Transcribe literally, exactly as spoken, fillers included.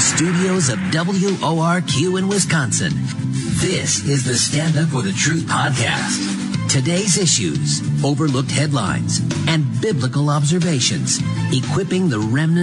studios of W O R Q in Wisconsin, this is the Stand Up for the Truth podcast. Today's issues, overlooked headlines, and biblical observations, equipping the remnant